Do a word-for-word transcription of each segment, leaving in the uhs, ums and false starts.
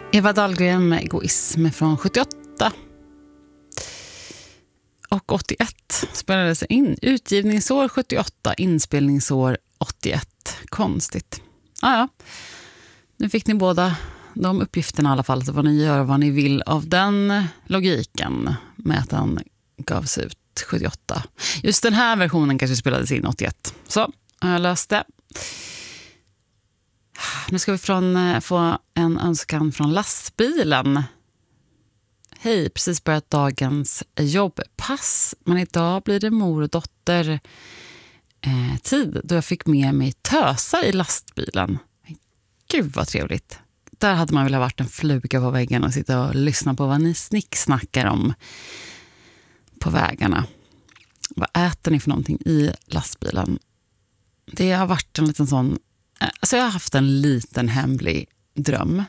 Eva Dahlgren med Egoism från sjuttioåtta. Och åttioett spelades in. Utgivningsår sjuttioåtta, inspelningsår åttioett. Konstigt. Ah, ja, nu fick ni båda de uppgifterna i alla fall. Så får ni göra vad ni vill av den logiken med att den gavs ut sjuttioåtta. Just den här versionen kanske spelades in åttioett. Så, har jag löst det. Nu ska vi från, få en önskan från lastbilen. Hej, precis börjat dagens jobbpass. Men idag blir det mor och dotter eh, tid då jag fick med mig tösa i lastbilen. Gud vad trevligt. Där hade man väl varit en fluga på väggen och sitta och lyssna på vad ni snicksnackar om på vägarna. Vad äter ni för någonting i lastbilen? Det har varit en liten sån... Alltså jag har haft en liten hemlig dröm.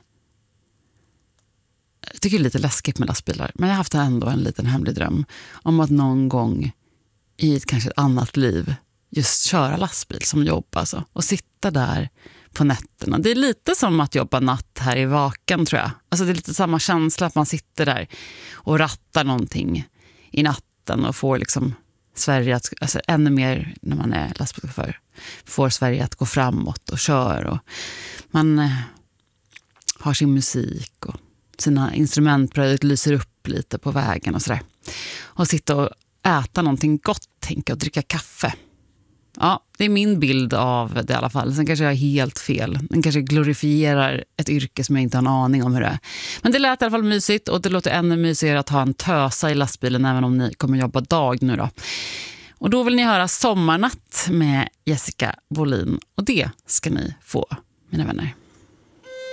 Jag tycker det är lite läskigt med lastbilar. Men jag har haft ändå en liten hemlig dröm om att någon gång i ett kanske ett annat liv just köra lastbil som jobb alltså. Och sitta där på nätterna. Det är lite som att jobba natt här i Vaken tror jag. Alltså det är lite samma känsla att man sitter där och rattar någonting i natten och får liksom Sverige att, alltså ännu mer när man är lastbilschaufför, får Sverige att gå framåt och kör och man eh, har sin musik och sina instrumentbrädor lyser upp lite på vägen och sådär. Och sitta och äta någonting gott, tänka och dricka kaffe. Ja, det är min bild av det i alla fall. Sen kanske jag är helt fel. Den kanske glorifierar ett yrke som jag inte har en aning om hur det är. Men det lät i alla fall mysigt och det låter ännu mysigare att ha en tösa i lastbilen även om ni kommer jobba dag nu då. Och då vill ni höra Sommarnatt med Jessica Bolin och det ska ni få, mina vänner.